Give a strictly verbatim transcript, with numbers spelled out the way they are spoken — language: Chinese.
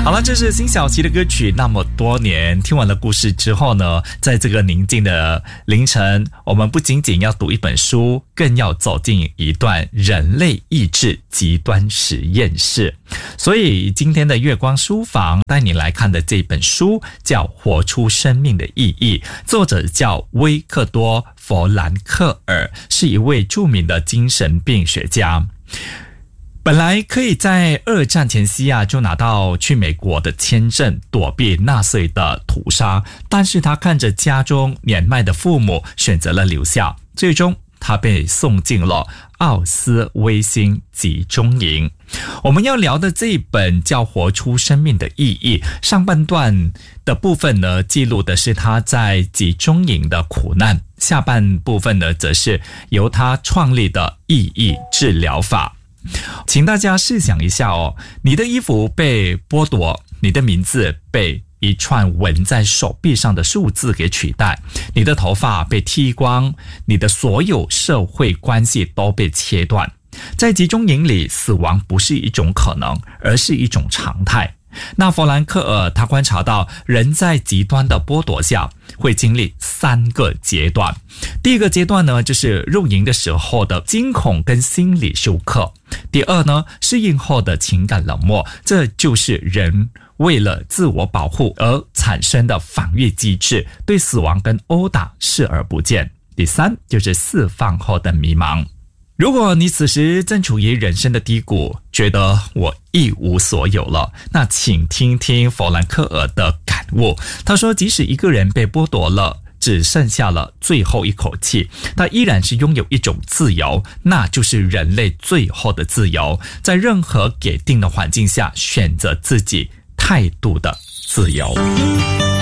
好了，这是辛晓琪的歌曲。那么多年，听完了故事之后呢，在这个宁静的凌晨，我们不仅仅要读一本书，更要走进一段人类意志极端实验室。所以今天的月光书房带你来看的这本书叫《活出生命的意义》，作者叫威克多·弗兰克尔，是一位著名的精神病学家。本来可以在二战前夕啊就拿到去美国的签证，躲避纳粹的屠杀，但是他看着家中年迈的父母，选择了留下，最终他被送进了奥斯威辛集中营。我们要聊的这一本叫《活出生命的意义》，上半段的部分呢，记录的是他在集中营的苦难，下半部分呢，则是由他创立的意义治疗法。请大家试想一下哦，你的衣服被剥夺，你的名字被一串纹在手臂上的数字给取代，你的头发被剃光，你的所有社会关系都被切断。在集中营里，死亡不是一种可能，而是一种常态。那弗兰克尔他观察到，人在极端的剥夺下会经历三个阶段。第一个阶段呢，就是入营的时候的惊恐跟心理休克。第二呢，适应后的情感冷漠，这就是人为了自我保护而产生的防御机制，对死亡跟殴打视而不见。第三，就是释放后的迷茫。如果你此时正处于人生的低谷，觉得我一无所有了，那请听听弗兰克尔的感悟。他说，即使一个人被剥夺了只剩下了最后一口气，他依然是拥有一种自由，那就是人类最后的自由，在任何给定的环境下选择自己态度的自由。